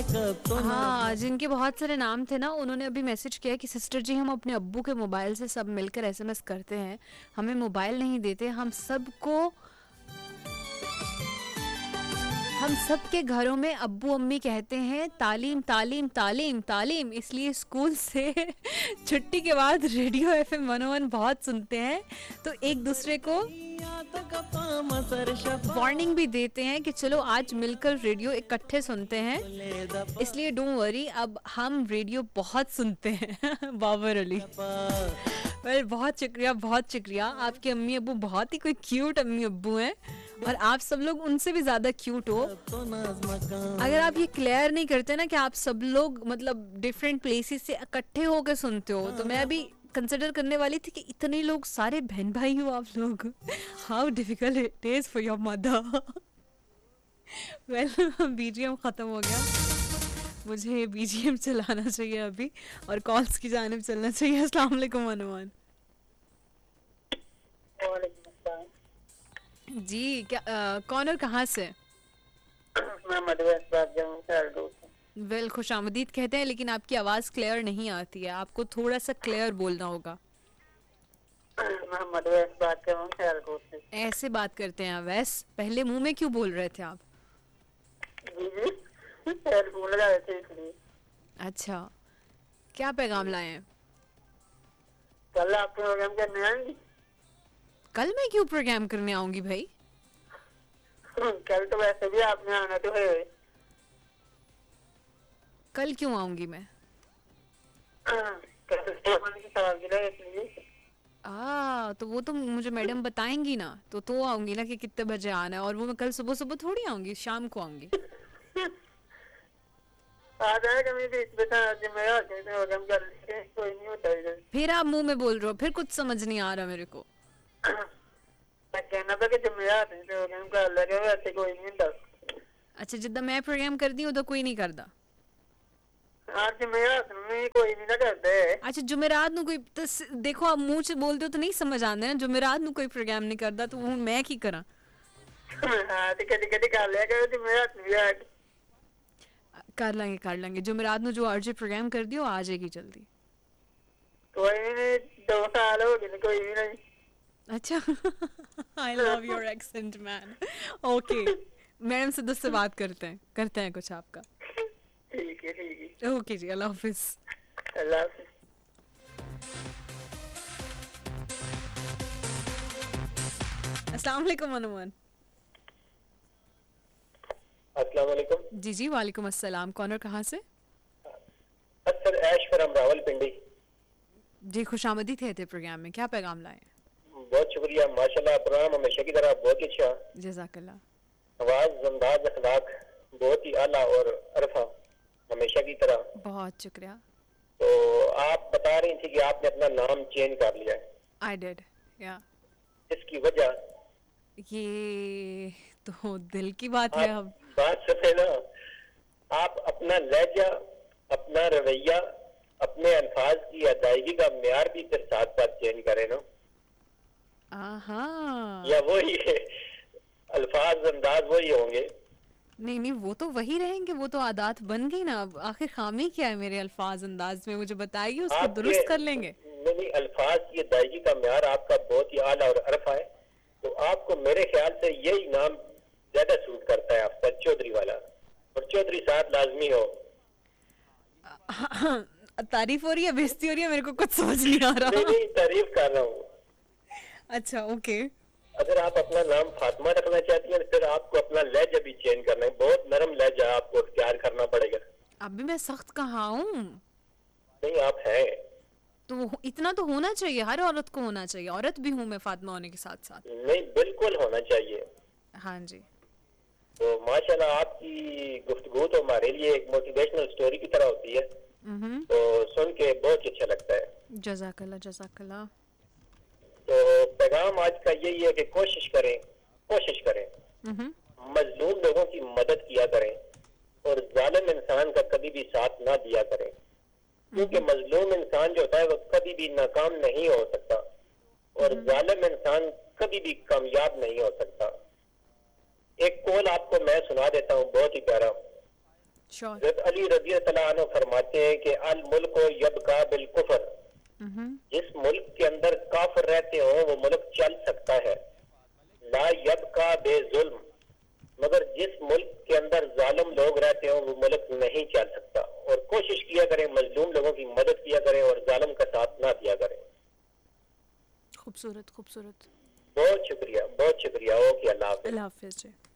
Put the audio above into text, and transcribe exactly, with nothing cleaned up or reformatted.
हाँ, जिनके बहुत सारे नाम थे ना, उन्होंने अभी मैसेज किया कि सिस्टर जी हम अपने अब्बू के मोबाइल से सब मिलकर एसएमएस करते हैं, हमें मोबाइल नहीं देते, हम सबको हम सबके घरों में अब्बू अम्मी कहते हैं तालीम तालीम तालीम तालीम, इसलिए स्कूल से छुट्टी के बाद रेडियो एफएम वन ओ वन बहुत सुनते हैं, तो एक दूसरे को वार्निंग भी देते हैं कि चलो आज मिलकर रेडियो इकट्ठे सुनते हैं, इसलिए डोंट वरी अब हम रेडियो बहुत सुनते हैं। बाबर अली वेल बहुत शुक्रिया बहुत शुक्रिया, आपके अम्मी अब्बू बहुत ही कोई क्यूट अम्मी अब्बू हैं और आप सब लोग उनसे भी ज्यादा क्यूट हो। अगर आप ये क्लियर नहीं करते ना कि आप सब लोग मतलब डिफरेंट प्लेसेस से इकट्ठे होकर सुनते हो, तो मैं अभी कंसिडर करने वाली थी कि इतने लोग सारे बहन भाई हो आप लोग, how difficult it is for your mother. Well BGM खत्म हो गया, मुझे बीजीएम चलाना चाहिए अभी और कॉल्स की जानिब चलना चाहिए। अस्सलाम वालेकुम अनुमान जी, क्या आ, कौन और कहाँ से? वेल well, खुश आमदीद कहते हैं, लेकिन आपकी आवाज़ क्लियर नहीं आती है, आपको थोड़ा सा क्लियर बोलना होगा। बात कर रहा हूँ से। ऐसे बात करते हैं वैस, पहले मुंह में क्यों बोल रहे थे आप? जी जी बोल रहा है इसलिए। अच्छा, क्या पैगाम लाए हैं? कल आप प्रोग्राम करने आएंगी? कल मैं क्यों प्रोग्राम करने आऊंगी भाई? कल तो वैसे भी आपने आना तो है। कल क्यों आऊंगी मैं? आ, तो वो तो मुझे मैडम बताएंगी ना, तो तो आऊंगी ना कि कितने बजे आना है, और वो मैं कल सुबह सुबह थोड़ी आऊंगी, शाम को आऊंगी। आ जाएगा, मेरे इस बता मैं प्रोग्राम कर लेंगे, कोई नहीं होता है। फिर आप मुंह में बोल रहे हो, फिर कुछ समझ नहीं आ रहा मेरे को। कहना था कि जिम्मेदार है प्रोग्राम कर लगे, वैसे कोई नहीं होता। अच्छा, जिद्दां मैं प्रोग्राम करती हूँ तो कोई नहीं करता? हाँ जिम्मेदार में कोई नहीं ना करता है। अच्छा, जुमेरात ਨੂੰ ਕੋਈ तो देखो आप मुंह से बोलते हो तो नहीं समझ आंदा ना, जुमेरात ਨੂੰ कोई प्रोग्राम नहीं करता तो ਹੁਣ मैं की करा? हाँ तो कभी कभी कर लिया करो, जुमेरात भी आ कर लेंगे कर लेंगे, जुमेरात ਨੂੰ जो आरजे प्रोग्राम कर दियो आ जाएगी जल्दी। कोई नहीं, दो साल हो गए कोई भी नहीं। अच्छा I love your accent man. Okay madam से दोस्त से बात करते हैं करते हैं कुछ आपका। ठीक है ठीक है, ओके जी, अल्लाह हाफिज। अल्लाह हाफिज। अस्सलाम वालेकुम अनुमान। अस्सलाम वालेकुम। जी जी वालेकुम अस्सलाम, कौन और कहाँ से? अक्सर ऐश फ्रॉम रावलपिंडी। जी खुश आमदीद थे प्रोग्राम में, क्या पैगाम लाए? बहुत शुक्रिया, माशाल्लाह प्रोग्राम हमेशा की तरह बहुत अच्छा, जज़ाकल्लाह। आवाज अंदाज अखलाक बहुत ही आला और अरफा हमेशा की तरह। बहुत शुक्रिया। तो आप बता रही थी कि आपने अपना नाम चेंज कर लिया है। आई डिड या। इसकी वजह? ये तो दिल की बात है। अब बात सुने ना, आप अपना लहजा, अपना रवैया, अपने अल्फाज की अदायगी का म्यार भी फिर साथ साथ चेंज करें ना। आहा, या वही अल्फाज अंदाज वही होंगे? नहीं नहीं, वो तो वही रहेंगे, वो तो आदत बन गई ना। अब आखिर खामी क्या है मेरे अल्फाज अंदाज में, मुझे बताइए, उसको दुरुस्त कर लेंगे। नहीं नहीं, अल्फाज की अदायगी का म्यार आपका बहुत ही आला और अरफा है, तो आपको मेरे ख्याल से यही नाम ज्यादा सूट करता है आपका, चौधरी वाला, और चौधरी साथ लाजमी हो। तारीफ हो रही है बेइज्जती हो रही है, मेरे को कुछ समझ नहीं आ रहा। नहीं नहीं, तारीफ कर रहा हूँ। अच्छा ओके। अगर आप अपना नाम फातिमा रखना चाहती हैं, फिर आपको अपना लहजा भी चेंज करना है, बहुत नरम लहजा आपको इख्तियार करना पड़ेगा। अभी मैं सख्त कहाँ हूँ? नहीं आप हैं। तो इतना तो होना चाहिए, हर औरत को होना चाहिए, औरत भी हूँ मैं फातिमा होने के साथ साथ। नहीं बिल्कुल होना चाहिए। हाँ जी। तो माशाल्लाह आपकी गुफ्तगू तो हमारे लिए एक मोटिवेशनल स्टोरी की तरह होती है, तो सुन के बहुत अच्छा लगता है। जज़ाकल्लाह जज़ाकल्लाह। तो पैगाम आज का यही है कि कोशिश करें कोशिश करें मजलूम लोगों की मदद किया करें, और जालिम इंसान का कभी भी साथ ना दिया करें, क्योंकि मजलूम इंसान जो होता है वो कभी भी नाकाम नहीं हो सकता, और जालिम इंसान कभी भी कामयाब नहीं हो सकता। एक कॉल आपको मैं सुना देता हूँ, बहुत ही प्यारा। श्योर। हज़रत अली रज़ी अल्लाह अन्हु फरमाते हैं कि अल मुल्क यबका बिल कुफर, जिस मुल्क के अंदर काफिर रहते हो वो मुल्क चल सकता है। ला यबका बेजुल्म, मगर जिस मुल्क के अंदर जालिम लोग रहते हो वो मुल्क नहीं चल सकता। और कोशिश किया करें, मजलूम लोगों की मदद किया करें और जालिम का साथ ना दिया करें। खूबसूरत खूबसूरत। बहुत शुक्रिया, बहुत शुक्रिया। ओके, अल्लाह हाफ़िज़। अल्लाह हाफिज जी।